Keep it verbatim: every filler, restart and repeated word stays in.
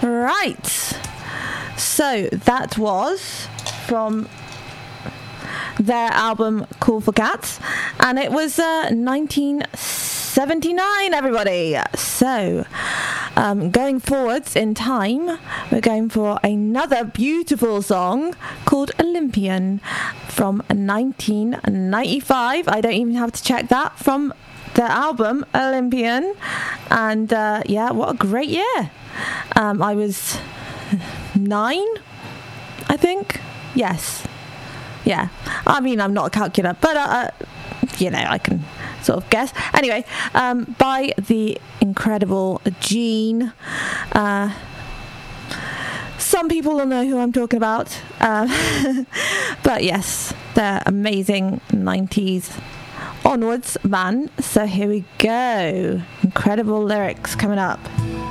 Right. So that was from their album Cool for Cats, and it was uh, nineteen seventy-nine, everybody. So um, going forwards in time, we're going for another beautiful song called Olympian from nineteen ninety-five. I don't even have to check that, from the album Olympian. And uh, yeah, what a great year. um, I was nine, I think. Yes. Yeah, I mean, I'm not a calculator, but, uh, uh, you know, I can sort of guess. Anyway, um, by the incredible Gene. Uh, some people will know who I'm talking about. Uh, but yes, they're amazing nineties onwards band. So here we go. Incredible lyrics coming up.